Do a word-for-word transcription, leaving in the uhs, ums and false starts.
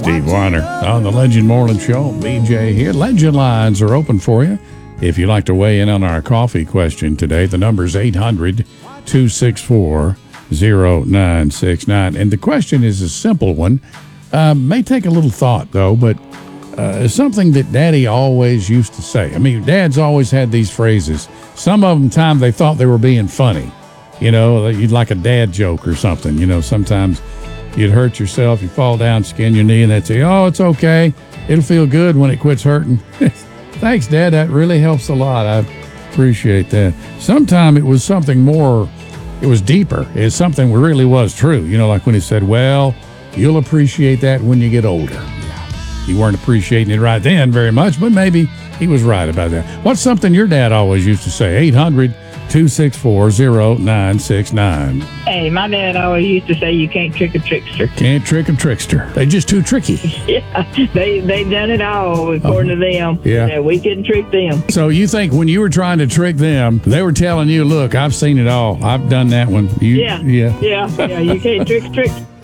Steve Weiner on the Legend Moreland Show. B J here. Legend lines are open for you. If you'd like to weigh in on our coffee question today, the number is eight hundred, two six four, zero nine six nine. And the question is a simple one. Uh, may take a little thought, though, but uh, it's something that Daddy always used to say. I mean, Dads always had these phrases. Some of them, time they thought they were being funny. You know, you'd like a dad joke or something. You know, sometimes you'd hurt yourself, you fall down, skin your knee, and they'd say, oh, it's okay. It'll feel good when it quits hurting. Thanks, Dad. That really helps a lot. I appreciate that. Sometime it was something more, it was deeper. It's something that really was true. You know, like when he said, well, you'll appreciate that when you get older. You weren't appreciating it right then very much, but maybe he was right about that. What's something your dad always used to say? eight hundred, two six four, zero nine six nine. Hey, my dad always used to say you can't trick a trickster. Can't trick a trickster. They're just too tricky. Yeah, they they done it all according Oh, to them. yeah. That we couldn't trick them. So you think when you were trying to trick them, they were telling you, look, I've seen it all. I've done that one. You, Yeah, Yeah. yeah, yeah. You can't trick a trickster.